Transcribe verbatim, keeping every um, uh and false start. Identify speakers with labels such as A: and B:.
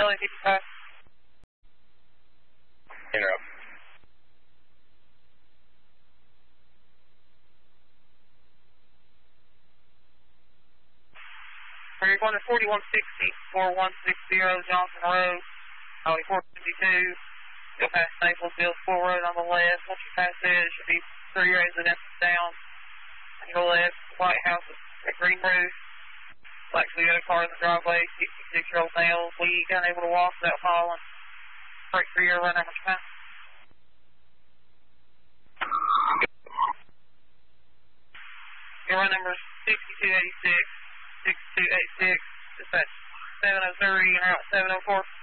A: Kelly fifty-five.
B: Interrupt.
A: Are you going to forty-one sixty, forty-one sixty Johnson Road, Highway four fifty-two. You'll pass Naplesville School Road on the left. Once you pass it, it should be three residences down. On your left, White House at Green Roof. Actually, got a car in the driveway, sixty-six-year-old male. Lee, unable to walk without falling. Break for your run number ten. Your run number is sixty-two eighty-six, sixty-two eighty-six. Dispatch seven oh three and route seven oh four.